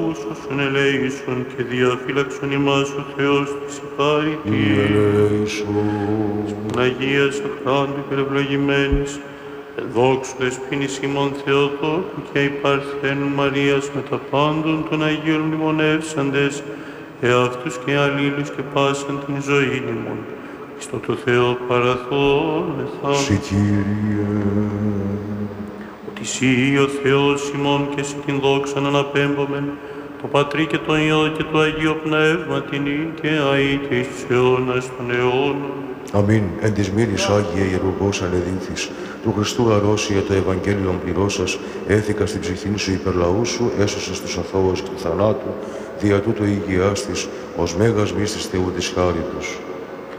αυτούς όσων ελέησον και διαφύλαξον ημάς ο Θεός της υπάρητης. Παναγίας αχράντου και ευλογημένης, δόξου δεσποίνης ημών Θεοτόκου και η Παρθένου Μαρίας με τα πάντων των Αγίων μνημονεύσαντες, εαυτούς και αλλήλους και πάσαν την ζωή ημών. Στο το Θεό παραθόμεθα. Συ Κύριε. Ότι Συ ο Θεός ημών και Συ την δόξαν αναπέμπομεν, το Πατρί και το Υιό και το Αγίο Πνεύμα την και αεί και εις τους αιώνας των αιώνων. Αμήν. Εν της μύρης Άγιε Ιερουργός ανεδύθης, του Χριστού αρρώσια το Ευαγγέλιον πληρώσας, έθηκα στην ψυχήν σου υπερλαού σου, έσωσες τους αθώους του θανάτου, δια τούτο υγειάς της, ως μέγας μύστης Θεού της χάριτος.